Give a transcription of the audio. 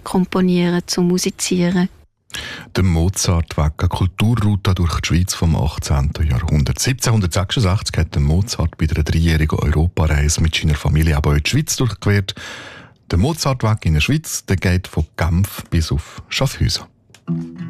komponieren, zu musizieren. Der Mozart-Weg, eine Kulturroute durch die Schweiz vom 18. Jahrhundert. 1786 hat der Mozart bei einer 3-jährigen Europareise mit seiner Familie aber in die Schweiz durchquert. Der Mozart-Weg in der Schweiz, der geht von Genf bis auf Schaffhausen.